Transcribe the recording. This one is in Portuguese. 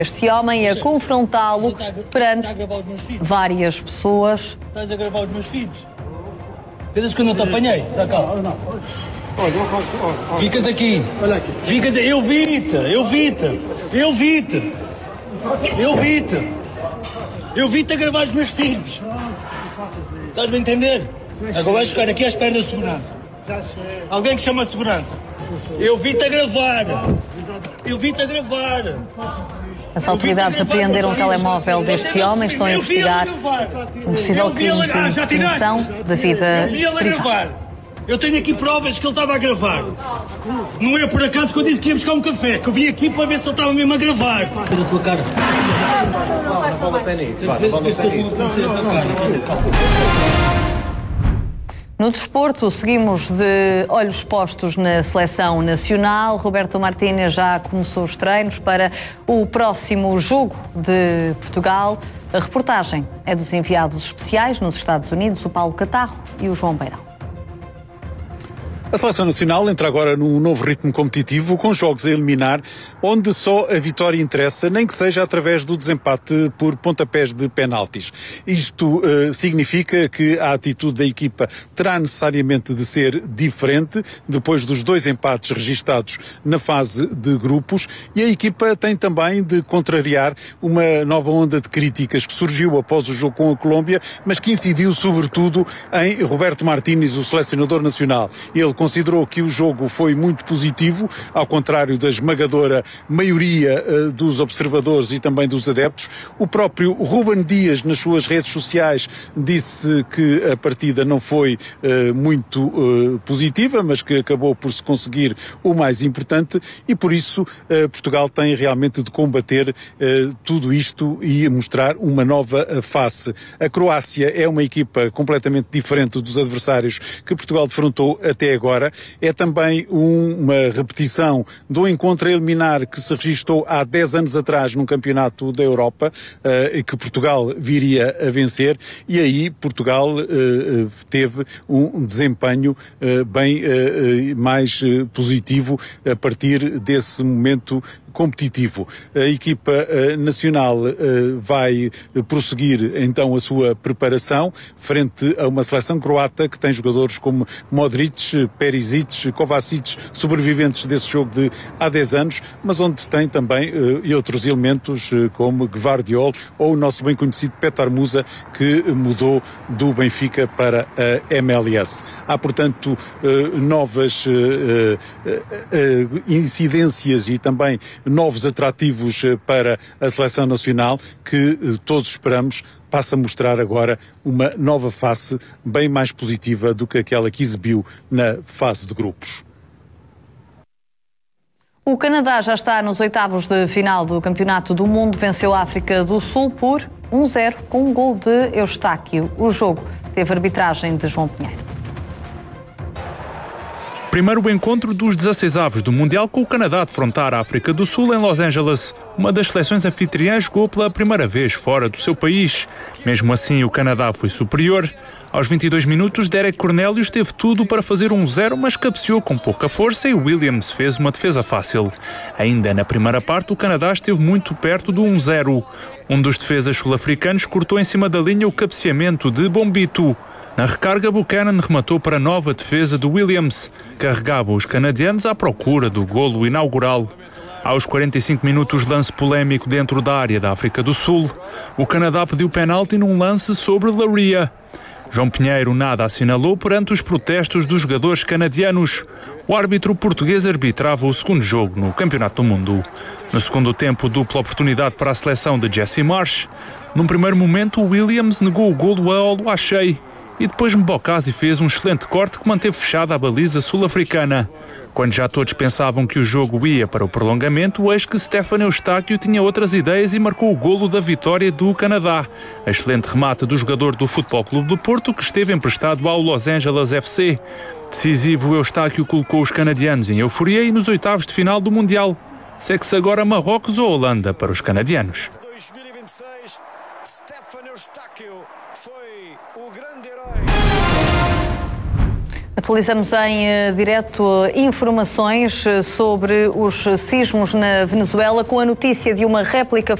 Este homem a confrontá-lo perante várias pessoas. Estás a gravar os meus filhos? Vês que eu não te apanhei? Dá cá. Ficas aqui. Ficas. Eu vi-te. Eu vi-te a gravar os meus filhos. Estás-me a entender? Agora vais ficar aqui à espera da segurança. Alguém que chama a segurança. Eu vi-te a gravar. As autoridades apreenderam o telemóvel deste homem, estão a investigar um possível crime de definição da vida privada. Eu tenho aqui provas que ele estava a gravar. Não é por acaso que eu disse que ia buscar um café, que eu vim aqui para ver se ele estava mesmo a gravar. Faz a tua cara. No desporto, seguimos de olhos postos na seleção nacional. Roberto Martínez já começou os treinos para o próximo jogo de Portugal. A reportagem é dos enviados especiais nos Estados Unidos, o Paulo Catarro e o João Beirão. A Seleção Nacional entra agora num novo ritmo competitivo, com jogos a eliminar, onde só a vitória interessa, nem que seja através do desempate por pontapés de penaltis. Isto significa que a atitude da equipa terá necessariamente de ser diferente, depois dos 2 empates registados na fase de grupos, e a equipa tem também de contrariar uma nova onda de críticas que surgiu após o jogo com a Colômbia, mas que incidiu sobretudo em Roberto Martínez, o selecionador nacional. Ele considerou que o jogo foi muito positivo, ao contrário da esmagadora maioria dos observadores e também dos adeptos. O próprio Ruben Dias, nas suas redes sociais, disse que a partida não foi muito positiva, mas que acabou por se conseguir o mais importante, e por isso Portugal tem realmente de combater tudo isto e mostrar uma nova face. A Croácia é uma equipa completamente diferente dos adversários que Portugal defrontou até agora. É também uma repetição do encontro a eliminar que se registou há 10 anos atrás num campeonato da Europa, e que Portugal viria a vencer, e aí Portugal teve um desempenho bem mais positivo a partir desse momento competitivo. A equipa nacional vai prosseguir então a sua preparação frente a uma seleção croata que tem jogadores como Modric, Perisic, Kovacic, sobreviventes desse jogo de há 10 anos, mas onde tem também outros elementos como Gvardiol ou o nosso bem conhecido Petar Musa, que mudou do Benfica para a MLS. Há, portanto, novas incidências e também novos atrativos para a seleção nacional que todos esperamos passa a mostrar agora uma nova face bem mais positiva do que aquela que exibiu na fase de grupos. O Canadá já está nos oitavos de final do Campeonato do Mundo, venceu a África do Sul por 1-0 com um gol de Eustáquio. O jogo teve arbitragem de João Pinheiro. Primeiro o encontro dos 16avos do Mundial, com o Canadá a defrontar a África do Sul em Los Angeles. Uma das seleções anfitriãs jogou pela primeira vez fora do seu país. Mesmo assim, o Canadá foi superior. Aos 22 minutos, Derek Cornelius teve tudo para fazer 1-0, mas cabeceou com pouca força e Williams fez uma defesa fácil. Ainda na primeira parte, o Canadá esteve muito perto do 1-0. Um dos defesas sul-africanos cortou em cima da linha o cabeceamento de Bombito. Na recarga, Buchanan rematou para a nova defesa do Williams. Carregava os canadianos à procura do golo inaugural. Aos 45 minutos, lance polémico dentro da área da África do Sul. O Canadá pediu penalti num lance sobre Laria. João Pinheiro nada assinalou perante os protestos dos jogadores canadianos. O árbitro português arbitrava o segundo jogo no Campeonato do Mundo. No segundo tempo, dupla oportunidade para a seleção de Jesse Marsh. Num primeiro momento, o Williams negou o golo a Oluwaseyi. E depois Mbokasi fez um excelente corte que manteve fechada a baliza sul-africana. Quando já todos pensavam que o jogo ia para o prolongamento, eis que Stefano Eustáquio tinha outras ideias e marcou o golo da vitória do Canadá. A excelente remate do jogador do Futebol Clube do Porto, que esteve emprestado ao Los Angeles FC. Decisivo, Eustáquio colocou os canadianos em euforia e nos oitavos de final do Mundial. Segue-se agora Marrocos ou Holanda para os canadianos. 2026, Stefano Eustáquio foi o grande herói. Atualizamos em direto informações sobre os sismos na Venezuela com a notícia de uma réplica